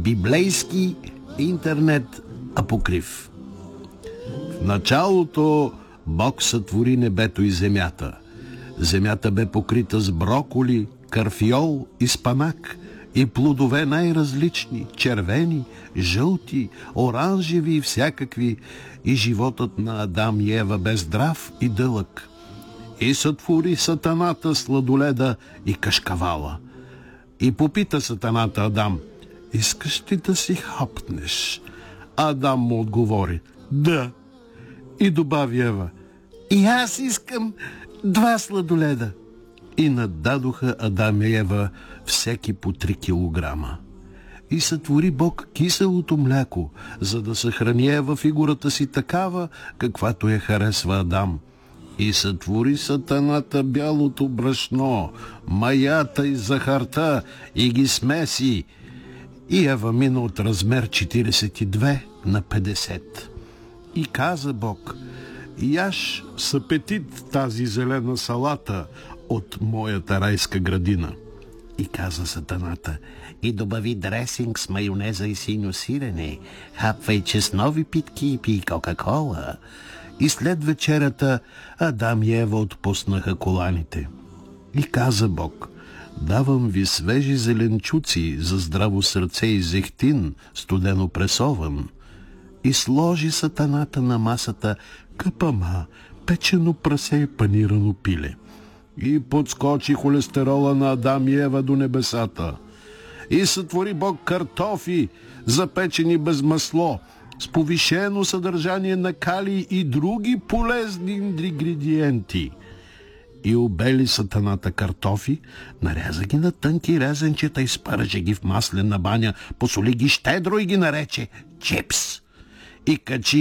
Библейски интернет апокриф. В началото Бог сътвори небето и земята. Земята бе покрита с броколи, карфиол и спанак и плодове най-различни, червени, жълти, оранжеви и всякакви, и животът на Адам и Ева бе здрав и дълъг. И сътвори сатаната сладоледа и кашкавала. И попита сатаната Адам: искаш ли да си хапнеш? Адам му отговори: да. И добави Ева: и аз искам 2 сладоледа. И нададоха Адам и Ева всеки по 3 килограма. И сътвори Бог киселото мляко, за да съхрани Ева фигурата си такава, каквато я харесва Адам. И сътвори сатаната бялото брашно, маята и захарта и ги смеси. И Ева мина от размер 42 на 50. И каза Бог: яж с апетит тази зелена салата от моята райска градина. И каза сатаната: и добави дресинг с майонеза и синьо сирене, хапвай чеснови питки и пий кока-кола. И след вечерята Адам и Ева отпуснаха коланите. И каза Бог: давам ви свежи зеленчуци за здраво сърце и зехтин, студено пресован. И сложи сатаната на масата капама, печено прасе и панирано пиле. И подскочи холестерола на Адам и Ева до небесата. И сътвори Бог картофи, запечени без масло, с повишено съдържание на калий и други полезни ингредиенти. И обели сатаната картофи, наряза ги на тънки резенчета, изпържи ги в маслена баня, посоли ги щедро и ги нарече чипс. И качи